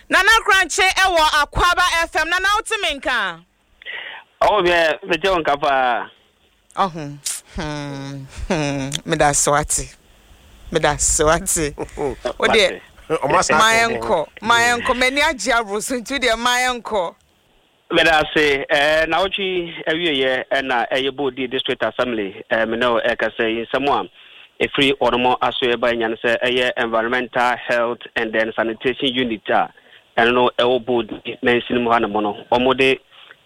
Nana Crunchy ewo Akwaba FM Nana Utiminka. Oh yeah, me John Kapa. Meda swati. Ode my uncle many ajabu to the my uncle. Let us say now chi every year and Ayabo District Assembly me know say someone a free automo aswe by nyan say environmental health and then sanitation unit and no elbow mention mono omode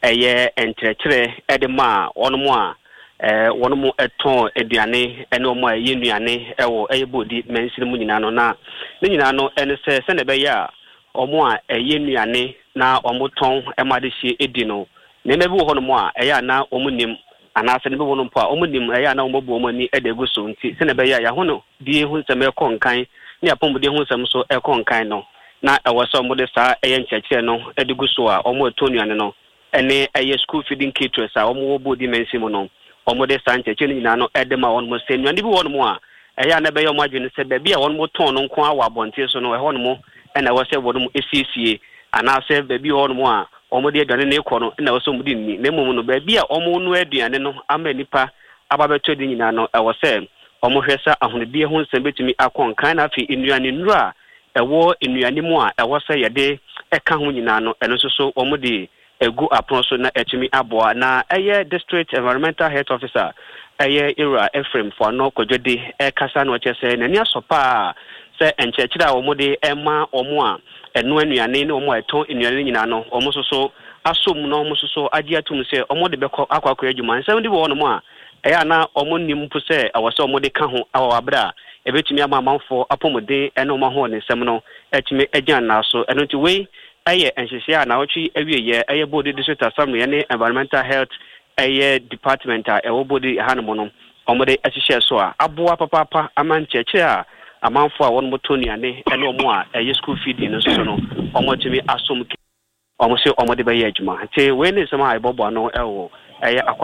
entretre edema onmo one more eton eduane and no more yenuane ewo eyebodi mention mu nyina no na nyina no ene se ne be ya omo a yenuane na omoton emade hie edi no ne be wo no mo a eya na omunim ana se ne be wo no mpo a omunim eya na omobu omani edegu so nti se ne be ya ho no die hu nsem ekonkan ne apomode hu nsem so ekonkan no na ewo so omode sa eye nchechire no edegu so a omo etonuane no ene eye school feeding caterers a omo bodi mention mu no omode sanche chini nyina no edema won mo senwa ndi bi won mo a eya na be yo mo adwene se be a won mo ton no nko awa bonte so no ehon mo na wo se won mo esiesie ana se be bi won mo a omode aduane ne ekọ no na wo so mo di ni na mum no be bi a omo no aduane no ama nipa ababeto di nyina no ewo se omo hwesa ahonede ho nsem betumi akon kan na afi enuane nura ewo enuane mu a ewo se yede eka ho nyina no eno so omode egu apronso na etimi aboa na eye district environmental health officer eye era Ephraim for no kojode kasa no chese na ni asopa se enchechira omode ema omo a eno anuane ne omo eton enuane nyina no omo so asom no omo so agi atum se omode beko akwakọ adwuma nsem ndi wo no mo a eye na omo nim pu se awose omode ka ho awabra ebetimi amamanfo apomode eno ma ho ne nsem no etimi agyan na so eno nti we aye enhyehyɛ na ochi awieye aye body district assembly ne environmental health aye department a ewo body hanmo no omode ahyehyɛ so a aboa papa amancheche a amanfo a won motoniane ene omo a aye school feeding no so no omotimi asom omo se omode be yadwuma te we ne sama ibobo no ewo aye akwa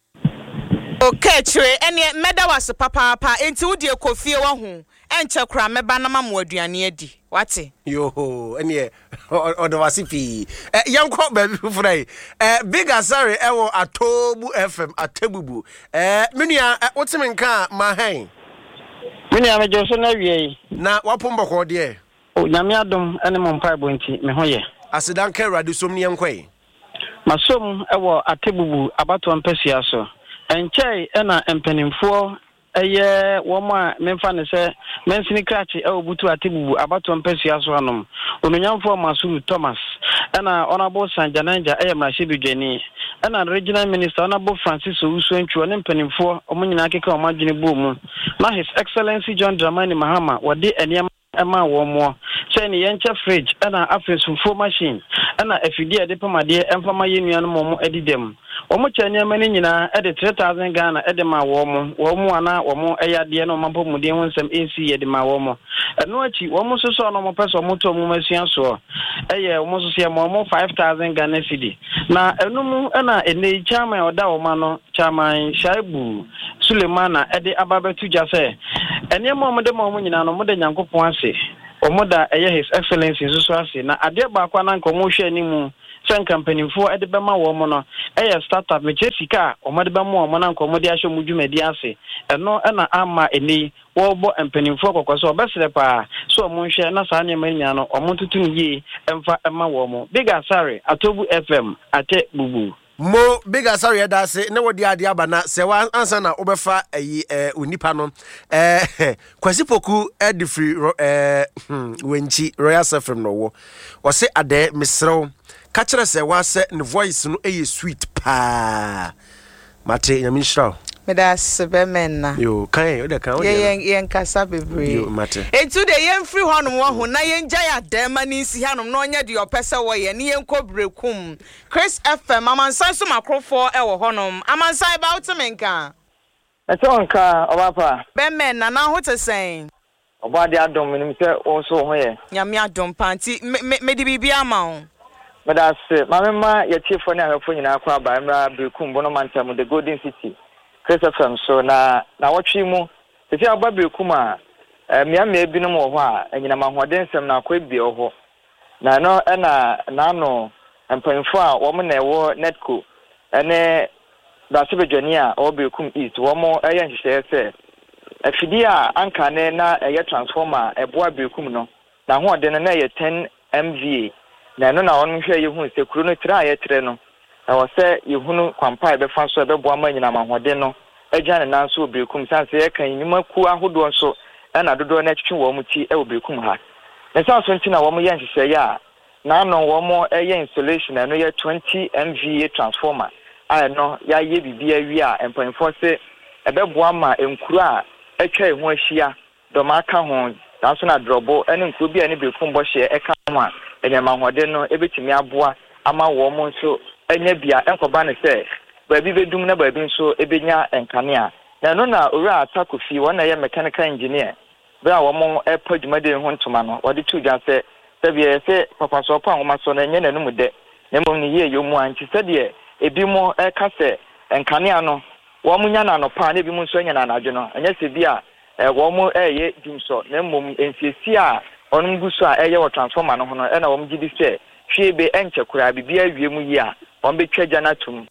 okay chere ene meda was papa enti wodi ekofie wo ho enche kra meba na mamu aduane adi wate yo ene odowasipi yanko ba fufrai big asare ewo atobu fm atebubu menua wotimenka ma han menua mejo so na wie na wapomboko de o nyame adom ene mo mpa bonti me ho ye asidan ka rade som ne yankoi masom ewo atebubu abato ampasua so enchei ena empanimfo eye woma memfa ne se mensini krachi obutu atebubu abato mpesua so hanom ononyamfo Masuru Thomas ena honorable Sanjananja mrahye bidwani ena regional minister honorable Francis Owusuantwu ne mpanimfo omonyina akeka omadwene bomu na his excellency John Dramani Mahama wode eniam ema womo say ni yenche fridge ena afresufo machine ena afidie de pamade emfama yenua no momo edidem omo chanya mani nyina ede 3000 Ghana ede ma womo ana womo eyade no mampo mude ho nsem ensi yede ma womo eno achi womo soso no mo peso moto mo masua so eye womo soso ye mo 5000 Ghana cedi na enum ena ene chama oda woma no chama Shaibu Sulemana ede ababetu jase ene mo de mo nyina no mo de Nyankopon ase omoda eye his excellency so ase na ade ba kwa na nko mo hwe ni mu sen company fo ede be ma wo mo no eye startup me chefika omode be mo na nko mo de ahwe mu dwumadi ase eno na ama eni wo bo empanimfo kokwaso obesere pa so mo hwe na sa ne manya no omontutu yi emfa ema wo mo big asare atobu fm ate bubu mo big asare da se ne wodi ade aba na se wa ansa na obefa ayi onipa no kwasipoku edifri wenchi royal sefrem no wo o se ade misrew ka kire se wa se ne voice no eye sweet pa mate nyamishraw medas bemenna yo kan o de kan o yen kasa bebre yo mate entu de yen free honom wo ho na yen gya ya dema ni si hanom na onya de opese wo ye ne yen kobrekum Chris FM amansan so makrofo e wo honom amansan ba utemenka etonka obapa bemenna na ho tesen obade adom nim se wo so ho ye nyame adom panti me di bibia ma ho medas mamema ye chiefo ne ahafo nyina kwa ba mra brekum bono mantam the Golden City Chris FM so na watwi mu tete agba brekum a miamia binom wo ho a enyina mahoden sem na akwa bia ho na no na no mpanyinfo a wɔn na ɛwɔ netco ɛne basebejani a ɔbɛkum east wɔn ɛyɛ nhyehyɛ sɛ afidie a anka ne na ɛyɛ transformer ɛboa bɛkum no na hoɔden no na ɛyɛ 10 MVA na no na wɔn hwɛ yɛhu sɛ kuro no tira a yɛtrɛ no ɛwɔ sɛ yɛhunu kwampa ɛbɛfa so ɛbɛboa ma nyina ma hoɔden no agya ne nan so bɛkum sanse yɛka nyima ku ahodoɔ nso ɛna dodoɔ na twetwe wɔn ti ɛwɔ bɛkum ha na sanso nti na wɔn yɛ nhyehyɛ a na no wɔn ɛyɛ installation ɛno yɛ 20 MVA transformer a no ya ye bibia wi a empanyfo se ebeboa ma enkuru a etwa ehu ahia dɔm aka ho danso na drobo ene nkuru bia ne bekum bɔ hye eka ho a enyama hode no ebetimi aboa ama wo mo nso enya bia enkoba ne se baabi bedum na baabi nso ebenya enkane a na no na owura atakofi wona ye mechanical engineer bra wo mo epa dwumade ho ntoma no wode tu gya se bia se papa so pa nwoma so na enye nanum de na mom ne ye yomu anti se de ebi mo eka se enkanea no wo mo nya na no pa na ebi mo nso nya na anadwo no anya se bi a wo mo eye dimso na mom ensiesi a onum guso a eye wo transformer no ho no e na wo mo gidi se hwe be enche kura bibia wie mu yi a wo betwa gya na tum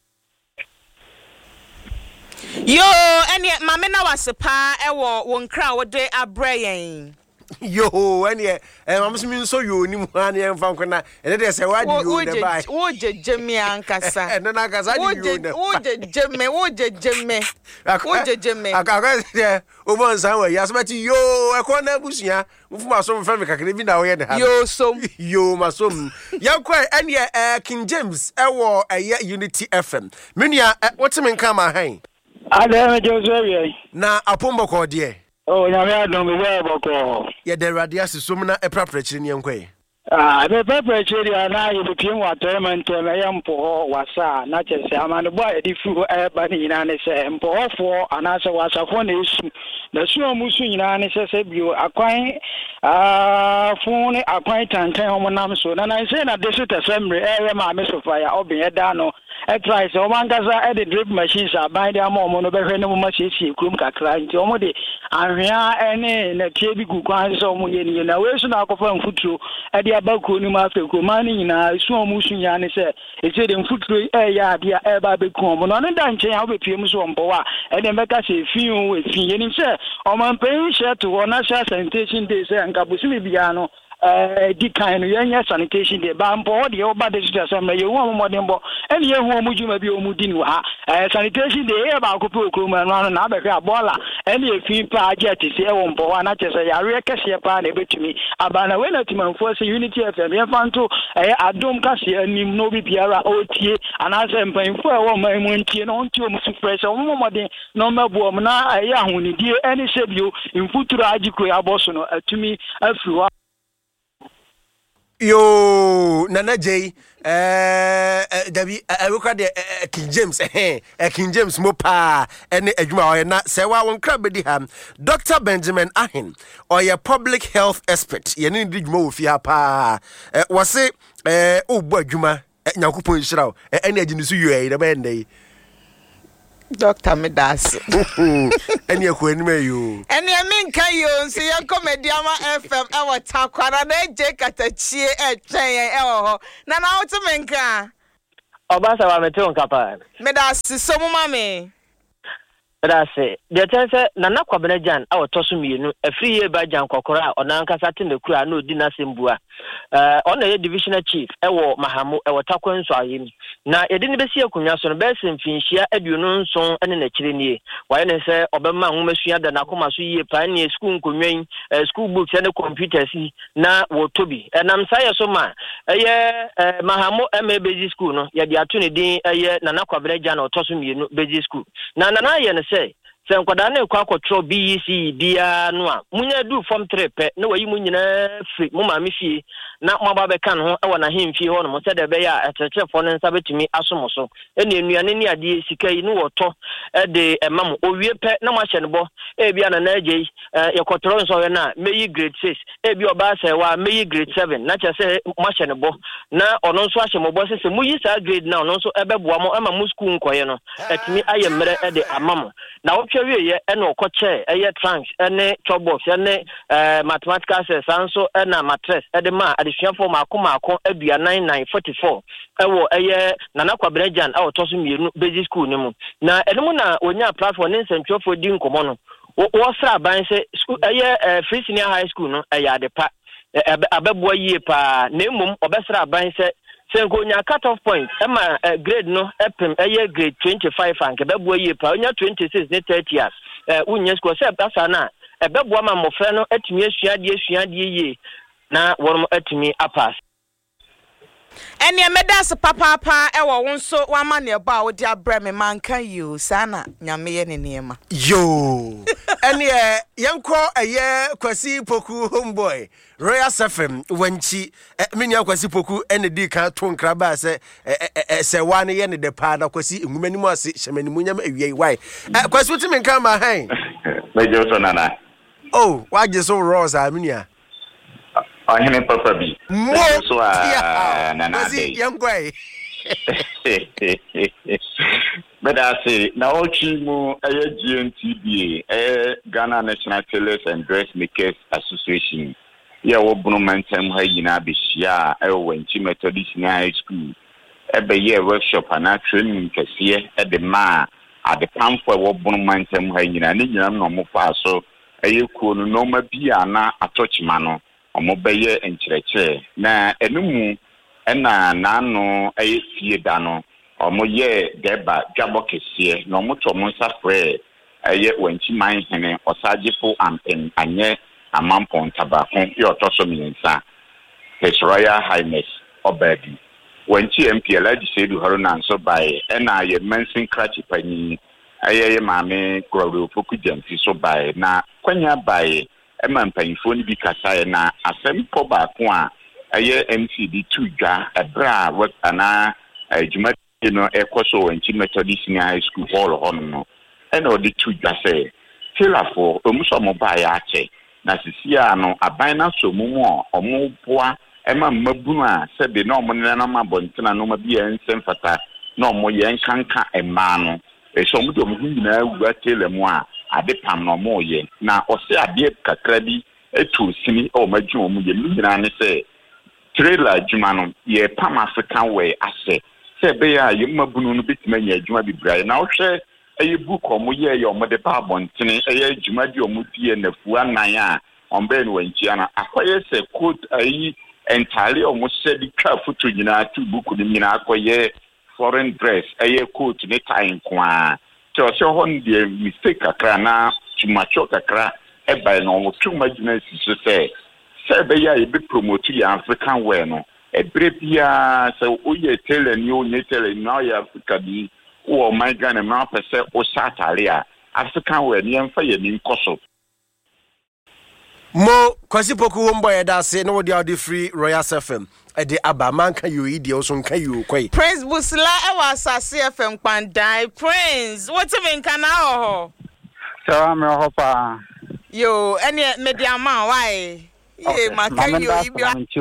yo ene mame na wasepa ewo wo nkra wo de abrayen yo ene mamsumi nso yo ni mu ane emfa nkona ene de se wadi yo de bai wo jejeme ankasa ene na ankasa di yo de wo jejeme wo jejeme akaka de o bon san we yasmati yo ekona busua mfuma so mfa me kakere bi na wo ye de ha yo so yo masom yankwa ene King James ewo Unity FM menua wotime nka ma han Ada Joseph na apombo ko de oh nyame adom be boko ye de radia sesum na epraprachiri ne yankwa be preparatory na ye be piem waterment me yampo wasa na chese amane bo edi fu ba ni nyina ne se mpo ofo anase wasafo na esu na su omusu nyina ne se bio akwan fun ne akwan tantan homo nam so na se na desu tesemre ma me so fire obin eda no try so mangaza e the drip machines aban dia mo no behwe ne mo ma siesie krum kakra nti omo de ahwea ene na tie bi gukwan so omo ye ni na we so na akofa mfuturo e de abako ni ma fe ko mani nyina su omo su nya ne se e se de mfuturo ya ade e ba be ku omo no ne da nchen ya obepie mu so ombo wa e de meka se fiun we fin ye ni se omo pen she to na sha sanitation day se nka bosimi bia no di kind no yenya sanitation day ba mpo de oba de sita se me ye hu omo de mbo ene ye hu omo juma bi omo di ni wa sanitation day e ba ko pe okroma no na abehwe abola ene ye fin pa agent se e wo mpo wa na chese ya re kese pa na ebetumi abana we na timanfo se Unity FM ye fanto adom kase anim no bi biara otie anase mpanfo e wo man mu ntie no ntie omo su fresh omo modern no mabo omo na ye ahonidie ene sebio mfuturo agiko ya boso no atumi afiri yo Nana J Dabi awukwa de King James King James mo pa ene adwuma o na se wa won kra bedi ha Dr. Benjamin Ahin oye public health expert ye ne dwuma wo fi ha pa wo se obo adwuma nyakopon hira o ene agini su yo de ba ndai Dr. Medas. Any a queen may you. And I mean, can you see your comediama FM? Our Taquara, Jake at a cheer at Chay. Nana, what's a menka? Obasa, I'm a tone capa. Medas, so mammy. But I say, the tense, Nana Quabenejan, our Tosumi, a 3 year by Jan Kokora, or Nanka Satin the Kura, no dinner Simbua. On the divisional chief, Ewo Mahamu, our Taquan saw him. Now, it didn't see a Kunyason best in Finchia, Edunon song, and in a Chilini. Why I say, Obama, Messiah, the Nakomasi, pioneer school, school books, and the computers, na Wotobi. And I'm sorry, so ma, Mahamo, M.A. Basic School, no, ya the opportunity, Nana Quabenejan or Tosumi, Basic School. Now, Nana, say, se nkwadane kwa control BEC bia no a munya du form 3 pe na wayi munyina free mu ma me fie na mo ba be kan ho e wona hemfie ho no mo se de be ya etrechefo no nsa betumi asomoso ene enuane ni ade sika yi no woto e de emam owie pe na mo hye ne bo e bia na na agye ye control nso ye na meyi grade 6 e bia oba se wa meyi grade 7 na che se mo hye ne bo na ono nso hye mo bo se muyi sa grade na ono nso ebeboa mo ama mu school nkoye no etimi aye mmere e de amam na otwa wie ene okoche eye trunks ene chopbox ene mathematical access anso ena mattress edema adesuafo maako aduanan 944 ewo eye nana kwabrejan a otoso mienu basic school ni mu na enemu na onya platform ne nsentwofo di nkomo no wo sra ban se school eye free senior high school no eye adepa abeboa yie pa na emum obesra ban se senko nya cut off point ema grade no epem eye grade 25 anke beboa yie pa onya 26 ne 30 years unya school se basa na ebeboa ma mofra no atumi asuade yie na worum atumi apass ene medas papa ewo wonso wama ne ba wo dia bra me manka you sana nyame ye ne niema yo ene yenko eye Kwasi Poku homeboy Royal FM wanchi menya Kwasi Poku ene di kan to nkra ba se wane ye ne de pa na Kwasi enwumanimu ase hyemanimu nyam awiei why Kwasi wotimi nka ma han mejo so nana oh waje so rose amenia ahene papa bi so nana dey yangwai but I say na ochi mu GNTBA Ghana National Tailors and Dressmakers Association ya wo bunu mantem ha yina be hia wenchi Methodist High School ebe ye workshop na training kese de ma ade pamfo wo bunu mantem ha yina ne nyina no mo fa so kuo no ma bia na atochima no omo beye enkyerɛkyerɛ na enumu ena nano fie da no omo ye deba dwabo kese na omo to mo nsafrɛ wanchi man hene osagefo ampen anye amampon tabako ye otoso minsa His Royal Highness Obedi wanchi MPL Adisedu Haruna nso by ena ye mensin krachi pani ye maame Grodo Poku Jamfi so by na kwanya by ema mpanyifo ni bi kasa na asem ko ba ko a eye MCD tudwa ebra work ana juma no ekoso wanchi Methodist High School hall on no ena odi tudwa say tilafo omuso mo ba ya ache na sisia no aban na so mu omo boa ema mabunu a sebe na omo na ma bontina no ma bi ensem fata na omo ye nkanka ema no so omo do mo nyina wu atele mu a ade pam no mo ye na ose ade kakra bi etu sini o madwu omo ye nyina ne se trailer adwuma no ye pam African way ase sebe ya ye mabunu no bitima nya adwuma bibrai na ohwe eye book omo ye omo de pa bontene eye adwuma di omo die nafu anan a ombe no wanchi ana akoye se code ayi entirely omo se di twa photo nyina tu book ni nyina akoye foreign dress eye coat ne tie kwa to se ho ndie mistake kakra na tumacho kakra e by no omo tuma gyina si se be ya e be promote ya African wear no e bre bia se oye tailor ni o nye tailor na ya Africa bi o my Ghana na pese o satare a African wear ni emfa ye ni nkoso mo Kwasi Poku homeboy da se no dia the free Royal FM de aba manka yo idi o so nka yo kwai Prince Busla e wa Asase FM kwandai Prince what me nka na ho so me ho pa yo ene mediama why ye maka yo ibi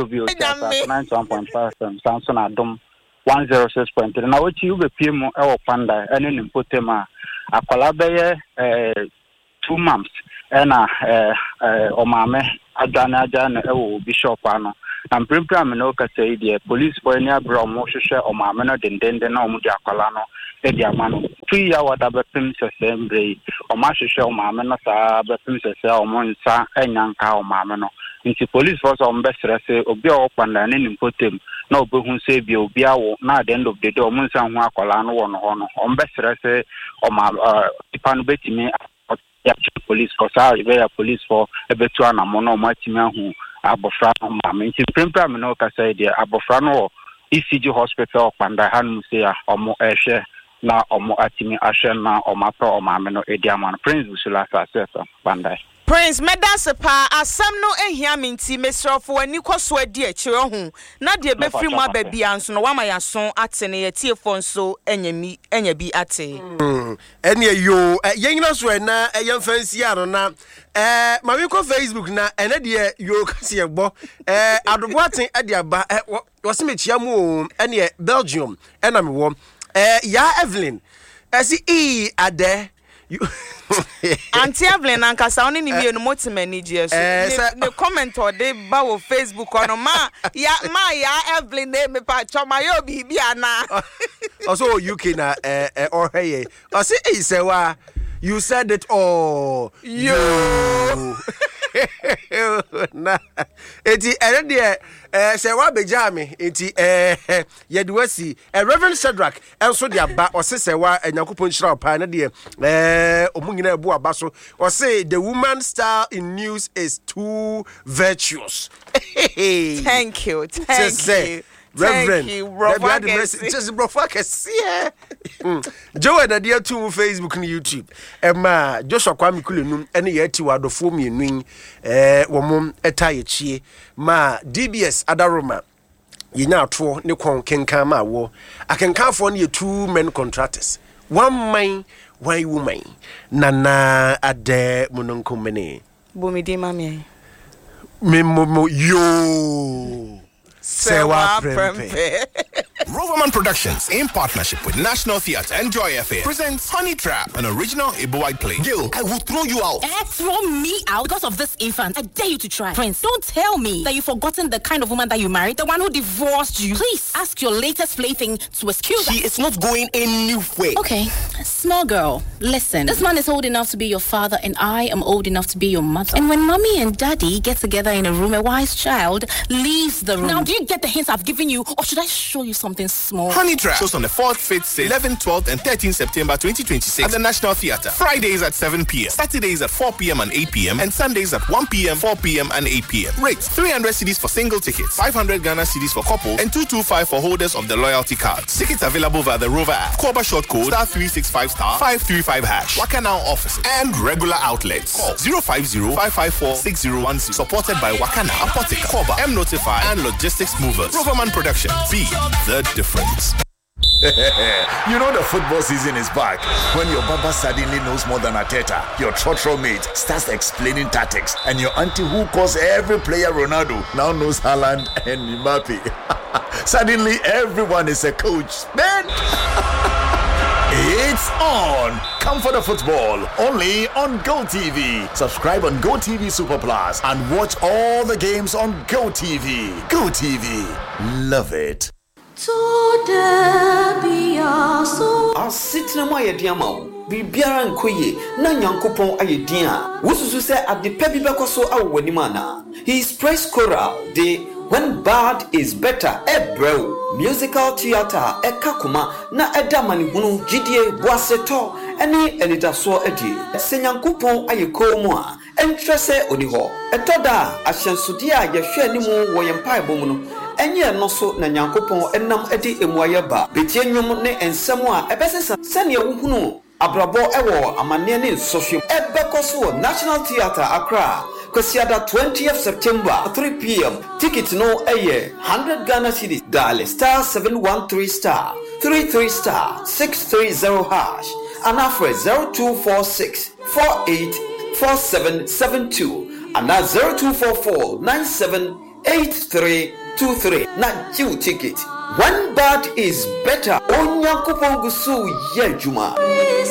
91.5 Samson Adom 106.3 na ochi ube pm e wo panda ene ni potema akwala beye 2 months ena omame adana e wo bishop ano na mprim no ka say the police boy ni abro mo hwehwe omame no dendende na omu di akwala no e di ama no 2 year wada bepim sesembre oma hwehwe omame no sa bepim sese omo nsa enyanka omame no nti police force on besere se obi a opanda ne nimpotem na obehu se bi obi awo na at the end of the day omo nsa hu akwala no wono ho no on besere se oma tipanu betimi ya police for sa ya police for ebetu anamo na omatimi ahu abofra no mama nti prempram no ka say dia abofra no ECG hospital opanda hanu se ya omo ehwe na omo atimi ahwe na omato omame no ediaman Prince Busula Asase Bandai Prince Medasepa asam no ehia minti mesrofo ani koso adi akire ho na de be free mu ababia nso no wama yaso atene yetiefo nso enya bi ate ene yo yenyina so na yemfansi ano na mami ko Facebook na ene de yo kase yegbo adoboaten ade aba wose mechia mu ene Belgium ena me wo ya Evelyn esi ade Auntie Evelyn ankasa oni ni mienu motimani GS. The comment or de ba wo Facebook ono ma ya Evelyn me pa choma yo bibi ana. Also UK na or hey. I say Sewa, you said it all. You. Na eti ere Sewa bejame eti yedwasi Reverend Shadrach enso de aba ose Sewa Nyankopon hira opa na de omunyina ebu aba so ose the woman star in news is too virtuous. Thank you. Reverend, thank you, just Brofakes, yeah. Joe and Adia to Facebook and YouTube. Emma Joshua Kwame Kulunum, any yeti wado for me ning, womum etaye ma DBS Adaroma. Ye now two Nikon Kenkama war. I can count for only 2 men contractors. 1 man, 1 woman. Nana ade mononko mene. Bumidi mami. Memomo yo. Sewa Prempe. Roverman Productions, in partnership with National Theatre and Joy FM, presents Honey Trap, an original Ibo-White play. Gil, I will throw you out. Throw me out because of this infant? I dare you to try. Prince, don't tell me that you've forgotten the kind of woman that you married, the one who divorced you. Please, ask your latest plaything to excuse her. She is not going anywhere. Okay, small girl, listen. This man is old enough to be your father, and I am old enough to be your mother. And when mommy and daddy get together in a room, a wise child leaves the room. Now, do you get the hints I've given you, or should I show you something small? Honey Trap shows on the 4th, 5th, 11th, 12th, and 13th September 2026 at the National Theatre. Fridays at 7 p.m., Saturdays at 4 p.m. and 8 p.m., and Sundays at 1 p.m., 4 p.m., and 8 p.m. Rates: 300 cedis for single tickets, 500 Ghana cedis for couple, and 225 for holders of the loyalty cards. Tickets available via the Rover app. Koba short code *365*535#. Waka Now offices and regular outlets. Call 050-554-6010. Supported by Waka Now, Apotheca, Koba, M Notify, and Logistics Movers. Roverman Productions. Be the difference. You know the football season is back when your baba suddenly knows more than Arteta, your trotro mate starts explaining tactics, and your auntie who calls every player Ronaldo now knows Haaland and Mbappe. Suddenly everyone is a coach, man. It's on. Come for the football only on GoTV. Subscribe on GoTV Super Plus and watch all the games on GoTV. GoTV, love it. Asitna mo ayediama bibiara nkoye na nyankopon ayedin wosusu se adepa bi bekoso awonima na his praise choral de when bad is better ebrew musical theater ekakuma na edamani hunu gidie boaseto ene enidaso edi se nyankopon ayekomu a entrese oni ho etoda ahyensude a yehwe animu wo yempaibo mu no enye no so na nyankopon enam edi emuaye ba betie nwom ne ensem a ebesesa sene wuhunu abrabo ewo amane ne nsofie ebekoso National Theatre Accra Kwesiada 20th September 3 p.m. Ticket no eye 100 Ghana cedis dial *713 *33 630# and after 0246 484772 and 0244 978323 na jiw ticket. When bad is better, Onyankopon gusu yejuma.